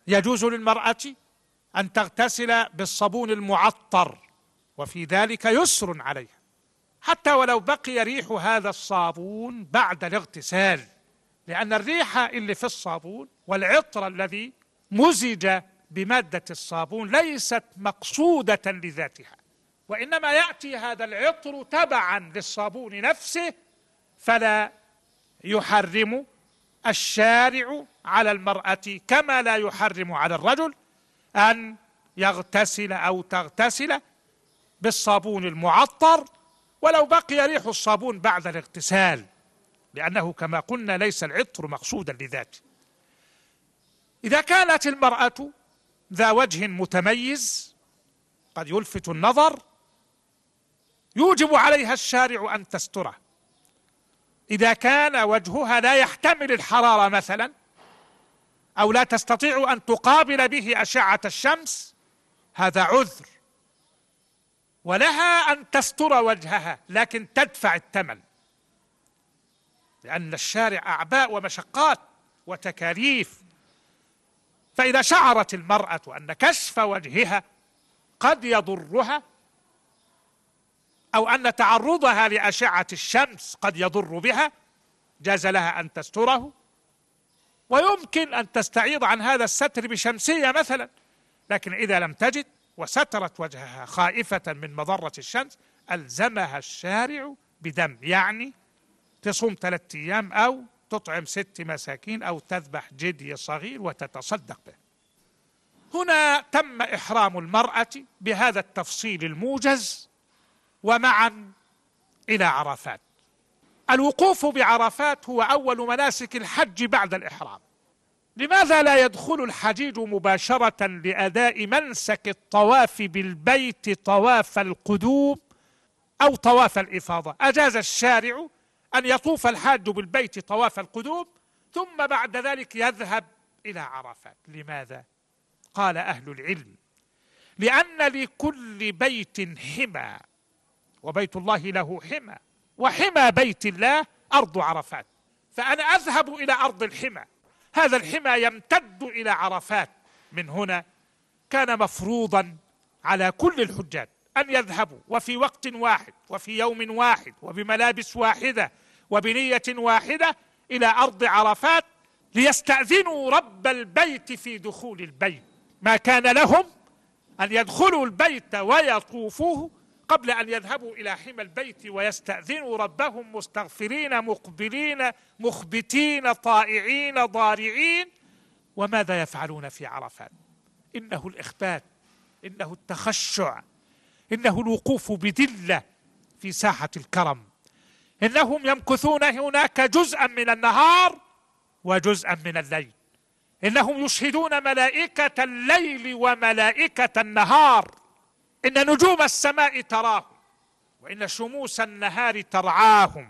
يجوز للمرأة أن تغتسل بالصابون المعطر، وفي ذلك يسر عليها حتى ولو بقي ريح هذا الصابون بعد الاغتسال، لأن الريح اللي في الصابون والعطر الذي مزج بمادة الصابون ليست مقصودة لذاتها، وإنما يأتي هذا العطر تبعا للصابون نفسه، فلا يحرم الشارع على المرأة كما لا يحرم على الرجل أن يغتسل أو تغتسل بالصابون المعطر ولو بقي ريح الصابون بعد الاغتسال، لأنه كما قلنا ليس العطر مقصودا لذاته. إذا كانت المرأة ذا وجه متميز قد يلفت النظر يوجب عليها الشارع أن تستره. إذا كان وجهها لا يحتمل الحرارة مثلا، أو لا تستطيع أن تقابل به أشعة الشمس، هذا عذر، ولها أن تستر وجهها لكن تدفع الثمن، لأن الشارع أعباء ومشقات وتكاليف. فإذا شعرت المرأة أن كشف وجهها قد يضرها، أو أن تعرضها لأشعة الشمس قد يضر بها، جاز لها أن تستره، ويمكن أن تستعيض عن هذا الستر بشمسية مثلا. لكن إذا لم تجد وسترت وجهها خائفة من مضرة الشمس ألزمها الشارع بدم، يعني تصوم 3 أيام أو تطعم 6 مساكين أو تذبح جدي صغير وتتصدق به. هنا تم إحرام المرأة بهذا التفصيل الموجز ومعا إلى عرفات. الوقوف بعرفات هو أول مناسك الحج بعد الإحرام. لماذا لا يدخل الحجيج مباشرة لأداء منسك الطواف بالبيت طواف القدوم أو طواف الإفاضة؟ أجاز الشارع أن يطوف الحاج بالبيت طواف القدوم ثم بعد ذلك يذهب إلى عرفات. لماذا؟ قال أهل العلم: لأن لكل بيت حمى، وبيت الله له حمى، وحمى بيت الله أرض عرفات، فأنا أذهب إلى أرض الحمى، هذا الحمى يمتد إلى عرفات. من هنا كان مفروضا على كل الحجاج أن يذهبوا وفي وقت واحد وفي يوم واحد وبملابس واحدة وبنية واحدة إلى أرض عرفات ليستأذنوا رب البيت في دخول البيت. ما كان لهم أن يدخلوا البيت ويطوفوه قبل أن يذهبوا إلى حمى البيت ويستأذنوا ربهم مستغفرين مقبلين مخبتين طائعين ضارعين. وماذا يفعلون في عرفات؟ إنه الإخبات، إنه التخشع، إنه الوقوف بذلة في ساحة الكرم، إنهم يمكثون هناك جزءا من النهار وجزءا من الليل، إنهم يشهدون ملائكة الليل وملائكة النهار، إن نجوم السماء تراهم، وإن شموس النهار ترعاهم،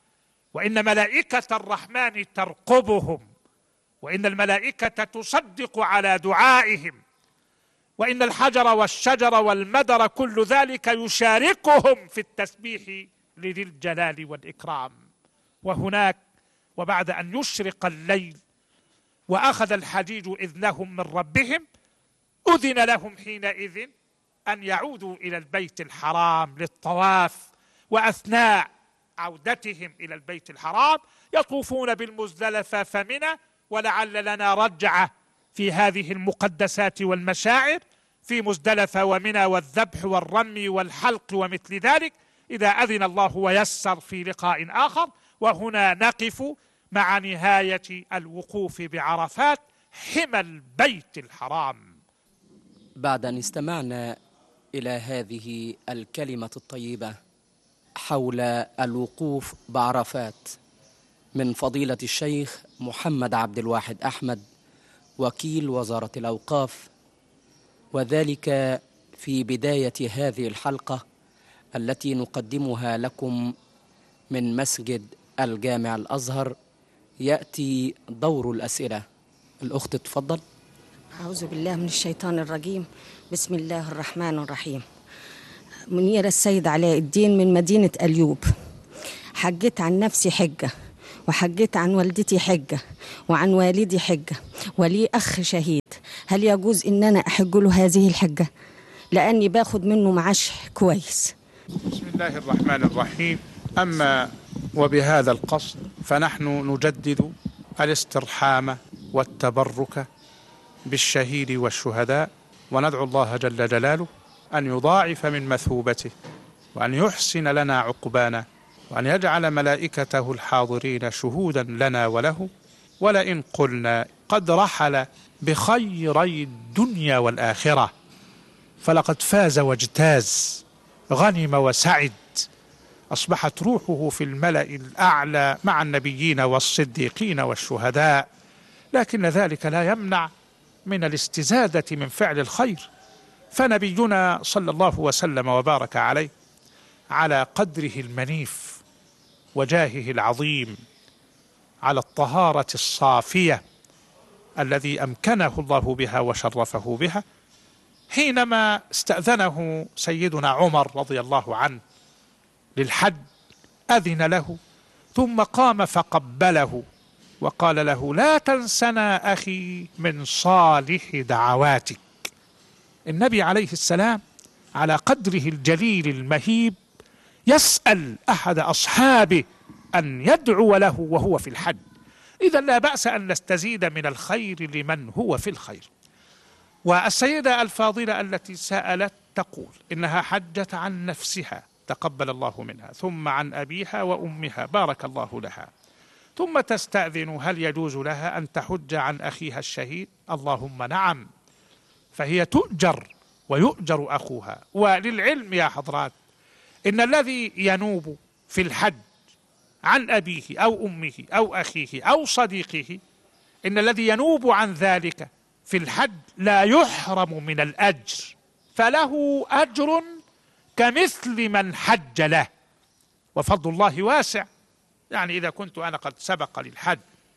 وإن ملائكة الرحمن ترقبهم، وإن الملائكة تصدق على دعائهم، وإن الحجر والشجر والمدر كل ذلك يشاركهم في التسبيح لذي الجلال والإكرام. وهناك وبعد أن يشرق الليل وأخذ الحجيج إذنهم من ربهم أذن لهم حينئذ أن يعودوا إلى البيت الحرام للطواف، وأثناء عودتهم إلى البيت الحرام يطوفون بالمزدلفة فمنى، ولعل لنا رجعة في هذه المقدسات والمشاعر في مزدلفة ومنى والذبح والرمي والحلق ومثل ذلك إذا أذن الله ويسر في لقاء آخر. وهنا نقف مع نهاية الوقوف بعرفات حمى البيت الحرام. بعد أن استمعنا إلى هذه الكلمة الطيبة حول الوقوف بعرفات من فضيلة الشيخ محمد عبد الواحد أحمد وكيل وزارة الأوقاف، وذلك في بداية هذه الحلقة التي نقدمها لكم من مسجد الجامع الأزهر، يأتي دور الأسئلة. الأخت تفضل. أعوذ بالله من الشيطان الرجيم، بسم الله الرحمن الرحيم. منيرة السيد علاء الدين من مدينة أليوب. حجت عن نفسي حجة، وحجت عن والدتي حجة، وعن والدي حجة، ولي أخ شهيد. هل يجوز إن أنا أحج له هذه الحجة لأني باخد منه معاش كويس؟ بسم الله الرحمن الرحيم. أما وبهذا القصد فنحن نجدد الاسترحام والتبرك بالشهيد والشهداء، وندعو الله جل جلاله أن يضاعف من مثوبته، وأن يحسن لنا عقبانا، وأن يجعل ملائكته الحاضرين شهودا لنا وله. ولئن قلنا قد رحل بخيري الدنيا والآخرة فلقد فاز واجتاز، غنم وسعد، أصبحت روحه في الملأ الأعلى مع النبيين والصديقين والشهداء. لكن ذلك لا يمنع من الاستزادة من فعل الخير، فنبينا صلى الله وسلم وبارك عليه على قدره المنيف وجاهه العظيم، على الطهارة الصافية الذي أمكنه الله بها وشرفه بها، حينما استأذنه سيدنا عمر رضي الله عنه للحج أذن له، ثم قام فقبله وقال له: لا تنسنا أخي من صالح دعواتك. النبي عليه السلام على قدره الجليل المهيب يسأل أحد أصحابه أن يدعو له وهو في الحج. إذا لا بأس أن نستزيد من الخير لمن هو في الخير. والسيدة الفاضلة التي سألت تقول إنها حجت عن نفسها تقبل الله منها، ثم عن أبيها وأمها بارك الله لها، ثم تستأذن هل يجوز لها أن تحج عن أخيها الشهيد؟ اللهم نعم، فهي تؤجر ويؤجر أخوها. وللعلم يا حضرات إن الذي ينوب في الحج عن أبيه أو أمه أو أخيه أو صديقه، إن الذي ينوب عن ذلك في الحج لا يحرم من الأجر، فله أجر كمثل من حج له، وفضل الله واسع. يعني إذا كنت أنا قد سبق للحج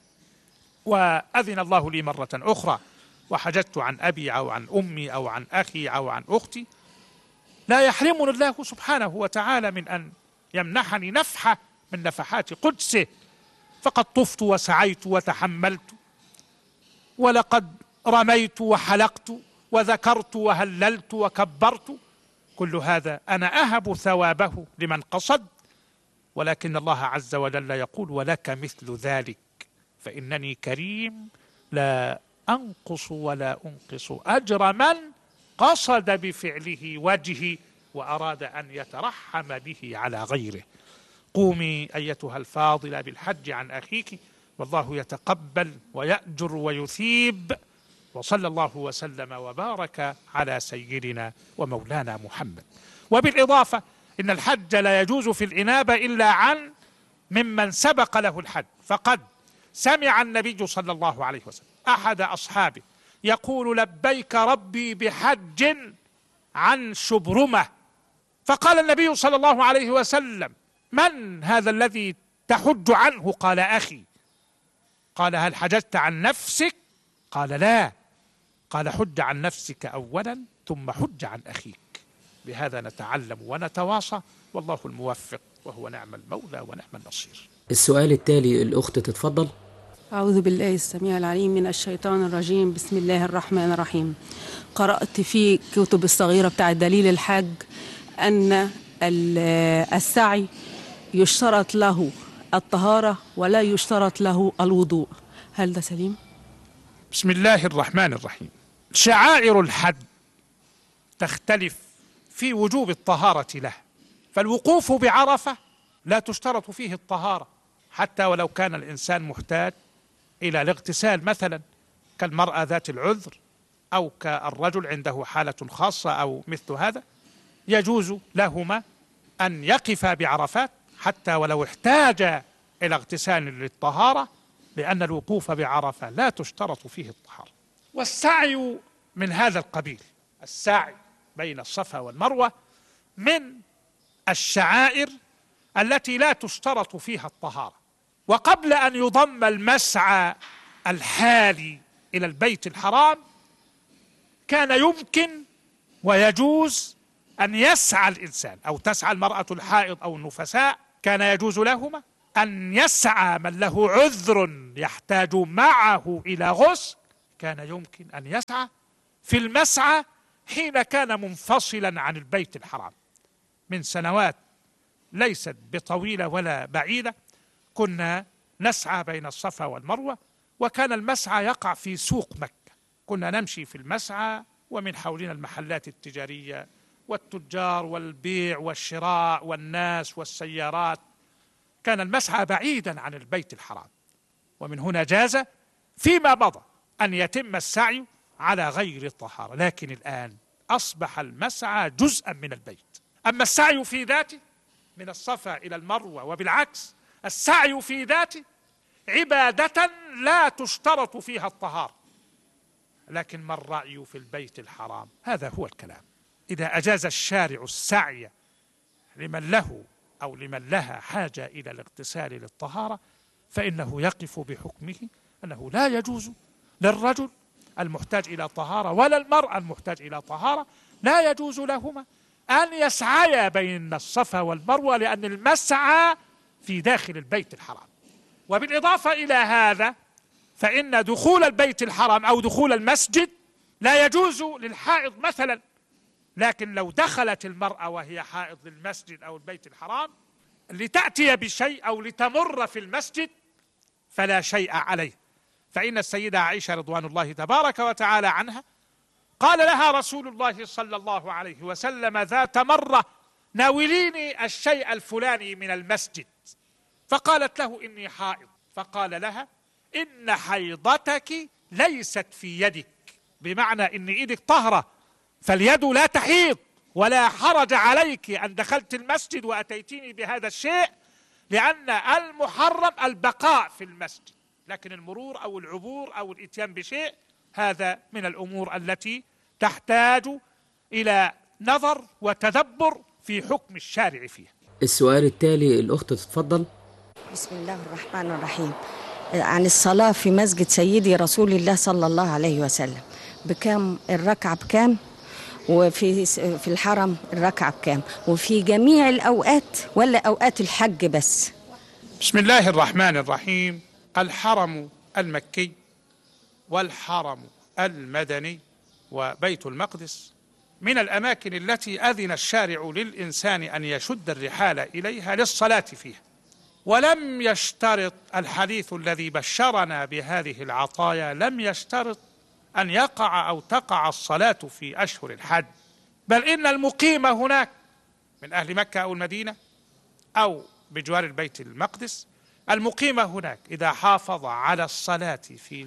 وأذن الله لي مرة أخرى وحججت عن أبي أو عن أمي أو عن أخي أو عن أختي، لا يحرمني الله سبحانه وتعالى من أن يمنحني نفحة من نفحات قدسه، فقد طفت وسعيت وتحملت، ولقد رميت وحلقت وذكرت وهللت وكبرت، كل هذا أنا أهب ثوابه لمن قصد. ولكن الله عز وجل يقول: ولك مثل ذلك، فإنني كريم لا أنقص ولا أنقص أجر من قصد بفعله وجهي وأراد أن يترحم به على غيره. قومي أيتها الفاضلة بالحج عن أخيك، والله يتقبل ويأجر ويثيب. وصلى الله وسلم وبارك على سيدنا ومولانا محمد. وبالإضافة إن الحج لا يجوز في الإنابة إلا عن ممن سبق له الحج، فقد سمع النبي صلى الله عليه وسلم أحد أصحابه يقول: لبيك ربي بحج عن شبرمة، فقال النبي صلى الله عليه وسلم: من هذا الذي تحج عنه؟ قال: أخي. قال: هل حججت عن نفسك؟ قال: لا. قال: حج عن نفسك أولا ثم حج عن أخيك. بهذا نتعلم ونتواصى، والله الموفق وهو نعم المولى ونعم النصير. السؤال التالي الأخت تتفضل. أعوذ بالله السميع العليم من الشيطان الرجيم. بسم الله الرحمن الرحيم. قرأت في كتب الصغيرة بتاع دليل الحج أن السعي يشترط له الطهارة ولا يشترط له الوضوء، هل ده سليم؟ بسم الله الرحمن الرحيم. شعائر الحج تختلف في وجوب الطهارة له، فالوقوف بعرفة لا تشترط فيه الطهارة حتى ولو كان الإنسان محتاج إلى الاغتسال، مثلا كالمرأة ذات العذر أو كالرجل عنده حالة خاصة أو مثل هذا، يجوز لهما أن يقفا بعرفات حتى ولو احتاج إلى اغتسال للطهارة، لأن الوقوف بعرفة لا تشترط فيه الطهارة. والسعي من هذا القبيل، السعي بين الصفا والمروة من الشعائر التي لا تشترط فيها الطهارة. وقبل أن يضم المسعى الحالي إلى البيت الحرام كان يمكن ويجوز أن يسعى الإنسان أو تسعى المرأة الحائض أو النفساء، كان يجوز لهما أن يسعى من له عذر يحتاج معه إلى غسل كان يمكن أن يسعى في المسعى حين كان منفصلا عن البيت الحرام من سنوات ليست بطويلة ولا بعيدة. كنا نسعى بين الصفا والمروة، وكان المسعى يقع في سوق مكة. كنا نمشي في المسعى ومن حولنا المحلات التجارية والتجار والبيع والشراء والناس والسيارات. كان المسعى بعيدا عن البيت الحرام، ومن هنا جاز فيما مضى أن يتم السعي على غير الطهارة. لكن الآن أصبح المسعى جزءا من البيت. أما السعي في ذاته من الصفا إلى المروة، وبالعكس السعي في ذاته عبادة لا تشترط فيها الطهارة. لكن ما الرأي في البيت الحرام؟ هذا هو الكلام. إذا أجاز الشارع السعي لمن له أو لمن لها حاجة إلى الاغتسال للطهارة، فإنه يقف بحكمه أنه لا يجوز للرجل المحتاج إلى طهارة ولا المرأة المحتاج إلى طهارة، لا يجوز لهما أن يسعيا بين الصفا والمروة، لأن المسعى في داخل البيت الحرام. وبالإضافة إلى هذا فإن دخول البيت الحرام أو دخول المسجد لا يجوز للحائض مثلا، لكن لو دخلت المرأة وهي حائض للمسجد أو البيت الحرام لتأتي بشيء أو لتمر في المسجد فلا شيء عليه. فإن السيدة عائشة رضوان الله تبارك وتعالى عنها قال لها رسول الله صلى الله عليه وسلم ذات مرة: ناوليني الشيء الفلاني من المسجد. فقالت له: إني حائض. فقال لها: إن حيضتك ليست في يدك، بمعنى إن إيدك طهرة فاليد لا تحيض، ولا حرج عليك أن دخلت المسجد وأتيتيني بهذا الشيء، لأن المحرم البقاء في المسجد، لكن المرور أو العبور أو الإتيان بشيء هذا من الأمور التي تحتاج إلى نظر وتدبر في حكم الشارع فيها. السؤال التالي الأخت تتفضل. بسم الله الرحمن الرحيم. عن الصلاة في مسجد سيدي رسول الله صلى الله عليه وسلم، بكم الركعة بكم؟ وفي الحرم الركعة بكم؟ وفي جميع الأوقات ولا أوقات الحج بس؟ بسم الله الرحمن الرحيم. الحرم المكي والحرم المدني وبيت المقدس من الأماكن التي أذن الشارع للإنسان أن يشد الرحال إليها للصلاة فيها، ولم يشترط الحديث الذي بشرنا بهذه العطايا، لم يشترط أن يقع أو تقع الصلاة في أشهر الحج، بل إن المقيم هناك من أهل مكة أو المدينة أو بجوار البيت المقدس، المقيم هناك إذا حافظ على الصلاة في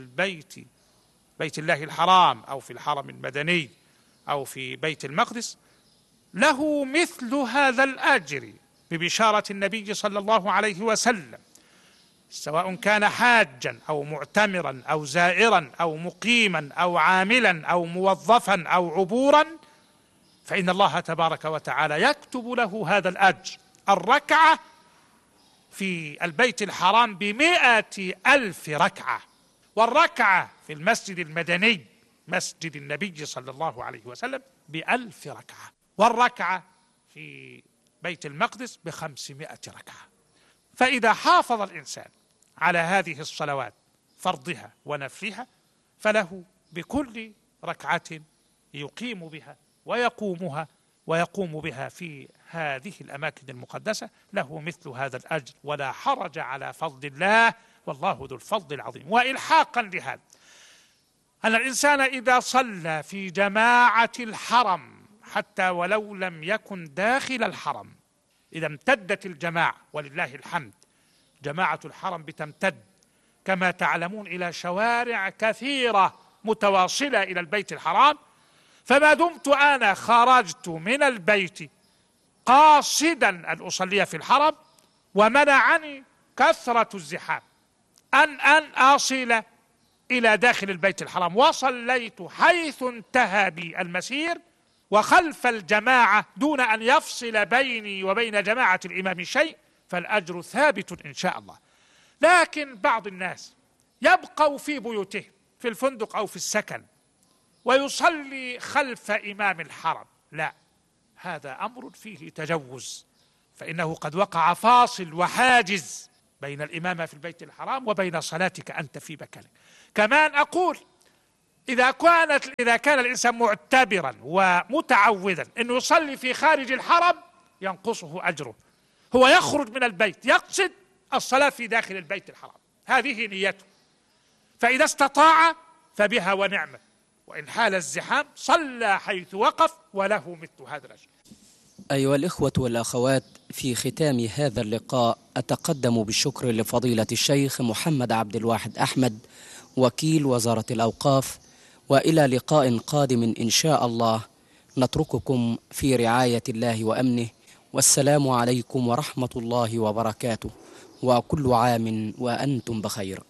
بيت الله الحرام أو في الحرم المدني أو في بيت المقدس له مثل هذا الأجر ببشارة النبي صلى الله عليه وسلم، سواء كان حاجا أو معتمرا أو زائرا أو مقيما أو عاملا أو موظفا أو عبورا، فإن الله تبارك وتعالى يكتب له هذا الأجر. الركعة في البيت الحرام ب100,000 ركعة، والركعة في المسجد المدني مسجد النبي صلى الله عليه وسلم ب1000 ركعة، والركعة في بيت المقدس ب500 ركعة. فإذا حافظ الإنسان على هذه الصلوات فرضها ونفلها فله بكل ركعة يقيم بها ويقوم بها في هذه الأماكن المقدسة له مثل هذا الأجر، ولا حرج على فضل الله، والله ذو الفضل العظيم. وإلحاقا لهذا أن الإنسان إذا صلى في جماعة الحرم حتى ولو لم يكن داخل الحرم، إذا امتدت الجماعة ولله الحمد، جماعة الحرم بتمتد كما تعلمون إلى شوارع كثيرة متواصلة إلى البيت الحرام، فما دمت أنا خرجت من البيت قاصدا أن أصلي في الحرم ومنعني كثرة الزحام أن أصل إلى داخل البيت الحرام وصليت حيث انتهى بي المسير وخلف الجماعة دون أن يفصل بيني وبين جماعة الإمام شيء، فالأجر ثابت إن شاء الله. لكن بعض الناس يبقوا في بيوتهم في الفندق أو في السكن ويصلي خلف إمام الحرم، لا، هذا أمر فيه تجوز، فإنه قد وقع فاصل وحاجز بين الإمامة في البيت الحرام وبين صلاتك أنت في مكانك. كمان أقول إذا كان الإنسان معتبرا ومتعودا أنه يصلي في خارج الحرم ينقصه أجره. هو يخرج من البيت يقصد الصلاة في داخل البيت الحرام، هذه نيته، فإذا استطاع فبها ونعمة، وإن حال الزحام صلى حيث وقف وله مثل هذا الأجر. أيها الإخوة والأخوات، في ختام هذا اللقاء أتقدم بالشكر لفضيلة الشيخ محمد عبد الواحد أحمد وكيل وزارة الأوقاف، وإلى لقاء قادم إن شاء الله. نترككم في رعاية الله وأمنه، والسلام عليكم ورحمة الله وبركاته، وكل عام وأنتم بخير.